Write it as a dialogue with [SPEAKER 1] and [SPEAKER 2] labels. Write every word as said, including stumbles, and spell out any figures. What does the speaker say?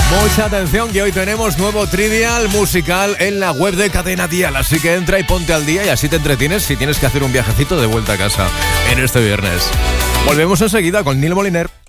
[SPEAKER 1] Mucha atención que hoy tenemos nuevo trivial musical en la web de Cadena Dial, así que entra y ponte al día y así te entretienes si tienes que hacer un viajecito de vuelta a casa en este viernes. Volvemos enseguida con Neil Moliner.